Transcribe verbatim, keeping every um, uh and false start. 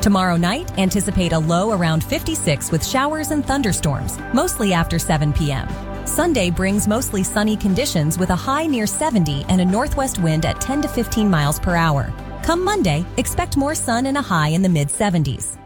Tomorrow night, anticipate a low around fifty-six with showers and thunderstorms, mostly after seven p.m. Sunday brings mostly sunny conditions with a high near seventy and a northwest wind at ten to fifteen miles per hour. Come Monday, expect more sun and a high in the mid seventies.